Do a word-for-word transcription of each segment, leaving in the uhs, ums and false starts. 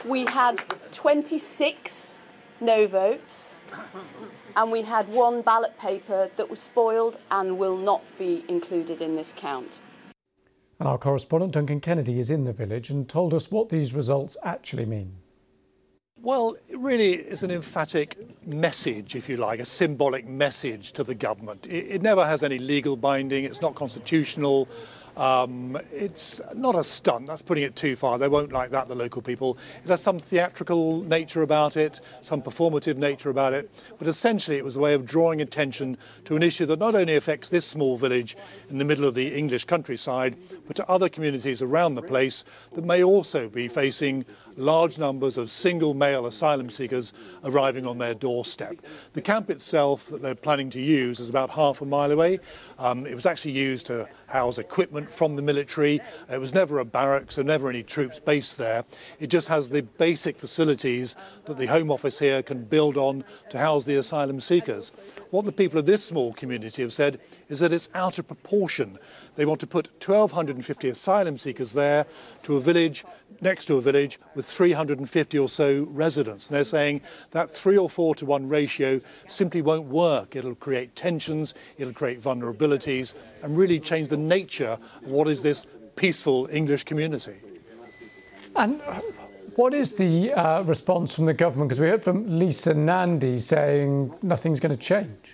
We had twenty-six no votes, and we had one ballot paper that was spoiled and will not be included in this count. And our correspondent Duncan Kennedy is in the village and told us what these results actually mean. Well, it really is an emphatic message, if you like, a symbolic message to the government. It, it never has any legal binding, it's not constitutional. Um, it's not a stunt, that's putting it too far. They won't like that, the local people. It has some theatrical nature about it, some performative nature about it, but essentially it was a way of drawing attention to an issue that not only affects this small village in the middle of the English countryside, but to other communities around the place that may also be facing large numbers of single male asylum seekers arriving on their doorstep. The camp itself that they're planning to use is about half a mile away. Um, it was actually used to house equipment from the military. It was never a barracks, so never any troops based there. It just has the basic facilities that the Home Office here can build on to house the asylum seekers. What the people of this small community have said is that it's out of proportion. They want to put one thousand two hundred fifty asylum seekers there to a village, next to a village with three hundred fifty or so residents. And they're saying that three or four to one ratio simply won't work. It'll create tensions, it'll create vulnerabilities, and really change the nature of what is this peaceful English community. And what is the uh, response from the government? Because we heard from Lisa Nandy saying nothing's going to change.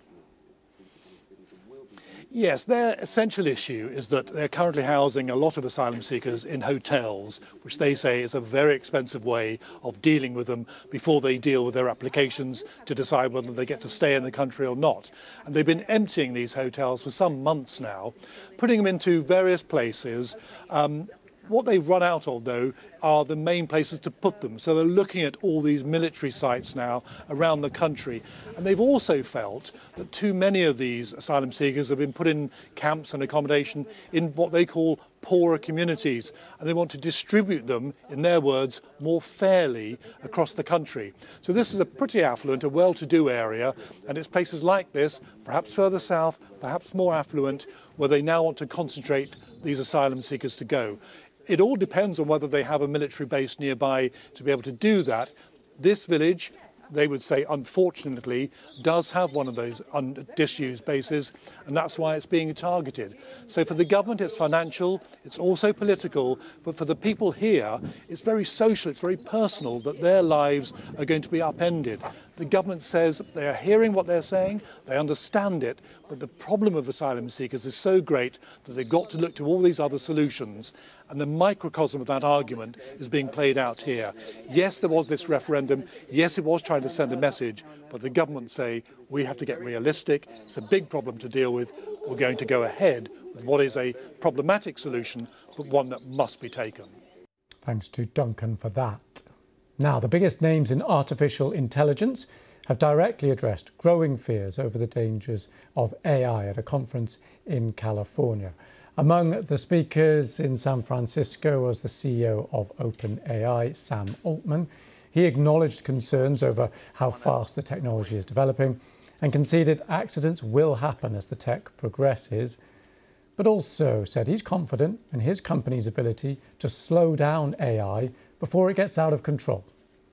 Yes, their essential issue is that they're currently housing a lot of asylum seekers in hotels, which they say is a very expensive way of dealing with them before they deal with their applications to decide whether they get to stay in the country or not. And they've been emptying these hotels for some months now, putting them into various places. Um, What they've run out of, though, are the main places to put them. So they're looking at all these military sites now around the country. And they've also felt that too many of these asylum seekers have been put in camps and accommodation in what they call poorer communities. And they want to distribute them, in their words, more fairly across the country. So this is a pretty affluent, a well-to-do area. And it's places like this, perhaps further south, perhaps more affluent, where they now want to concentrate these asylum seekers to go. It all depends on whether they have a military base nearby to be able to do that. This village, they would say, unfortunately, does have one of those disused bases, and that's why it's being targeted. So for the government, it's financial, it's also political, but for the people here, it's very social, it's very personal that their lives are going to be upended. The government says they are hearing what they're saying, they understand it, but the problem of asylum seekers is so great that they've got to look to all these other solutions. And the microcosm of that argument is being played out here. Yes, there was this referendum. Yes, it was trying to send a message, but the government say we have to get realistic. It's a big problem to deal with. We're going to go ahead with what is a problematic solution, but one that must be taken. Thanks to Duncan for that. Now, the biggest names in artificial intelligence have directly addressed growing fears over the dangers of A I at a conference in California. Among the speakers in San Francisco was the C E O of OpenAI, Sam Altman. He acknowledged concerns over how fast the technology is developing and conceded accidents will happen as the tech progresses, but also said he's confident in his company's ability to slow down A I before it gets out of control.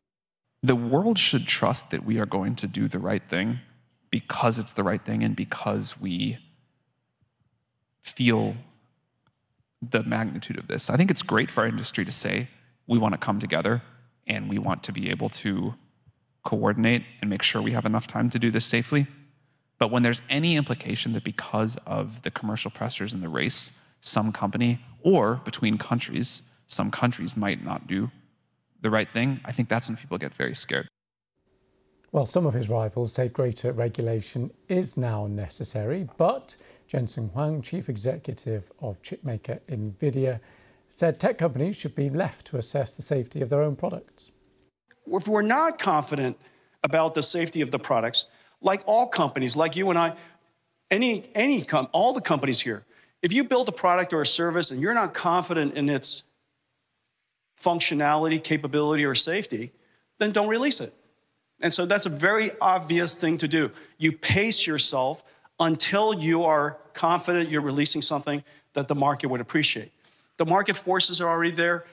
The world should trust that we are going to do the right thing because it's the right thing and because we feel the magnitude of this. I think it's great for our industry to say we want to come together and we want to be able to coordinate and make sure we have enough time to do this safely. But when there's any implication that because of the commercial pressures in the race, some company or between countries, some countries might not do the right thing, I think that's when people get very scared. Well, some of his rivals say greater regulation is now necessary, but Jensen Huang, chief executive of chipmaker NVIDIA, said tech companies should be left to assess the safety of their own products. If we're not confident about the safety of the products, like all companies, like you and I, any, any com all the companies here, if you build a product or a service and you're not confident in its functionality, capability, or safety, then don't release it. And so that's a very obvious thing to do. You pace yourself until you are confident you're releasing something that the market would appreciate. The market forces are already there.